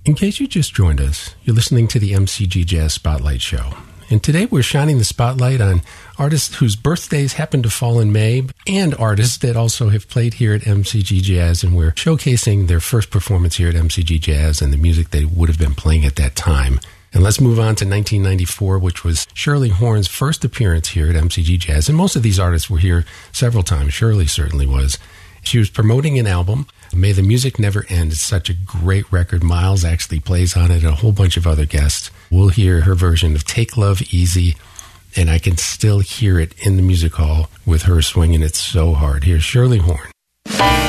In case you just joined us, you're listening to the MCG Jazz Spotlight Show. And today we're shining the spotlight on artists whose birthdays happen to fall in May and artists that also have played here at MCG Jazz, and we're showcasing their first performance here at MCG Jazz and the music they would have been playing at that time. And let's move on to 1994, which was Shirley Horn's first appearance here at MCG Jazz. And most of these artists were here several times. Shirley certainly was. She was promoting an album, May the Music Never End. It's such a great record. Miles actually plays on it, and a whole bunch of other guests. We'll hear her version of Take Love Easy, and I can still hear it in the music hall with her swinging it so hard. Here's Shirley Horn.